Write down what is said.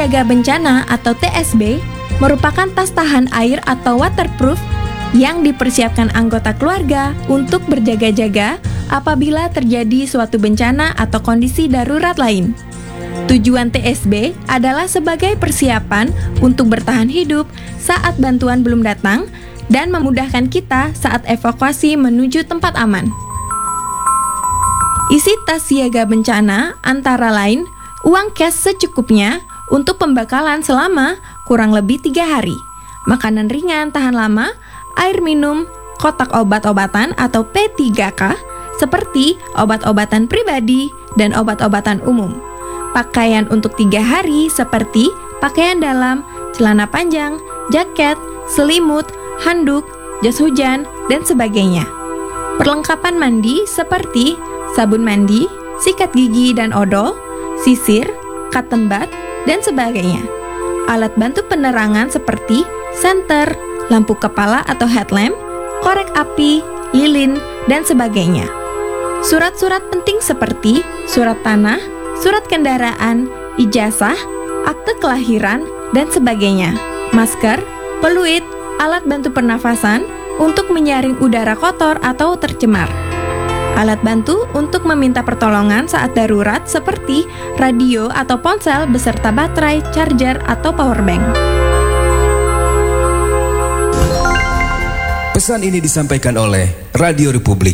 siaga bencana atau TSB merupakan tas tahan air atau waterproof yang dipersiapkan anggota keluarga untuk berjaga-jaga apabila terjadi suatu bencana atau kondisi darurat lain. Tujuan TSB adalah sebagai persiapan untuk bertahan hidup saat bantuan belum datang dan memudahkan kita saat evakuasi menuju tempat aman. Isi tas siaga bencana antara lain uang cash secukupnya untuk pembekalan selama kurang lebih 3 hari, makanan ringan tahan lama, air minum, kotak obat-obatan atau P3K seperti obat-obatan pribadi dan obat-obatan umum, pakaian untuk 3 hari seperti pakaian dalam, celana panjang, jaket, selimut, handuk, jas hujan, dan sebagainya. Perlengkapan mandi seperti sabun mandi, sikat gigi dan odol, sisir, cotton bud, dan sebagainya. Alat bantu penerangan seperti senter, lampu kepala atau headlamp, korek api, lilin, dan sebagainya. Surat-surat penting seperti surat tanah, surat kendaraan, ijazah, akte kelahiran, dan sebagainya. Masker, peluit, alat bantu pernafasan untuk menyaring udara kotor atau tercemar. Alat bantu untuk meminta pertolongan saat darurat seperti radio atau ponsel beserta baterai, charger, atau powerbank. Pesan ini disampaikan oleh Radio Republik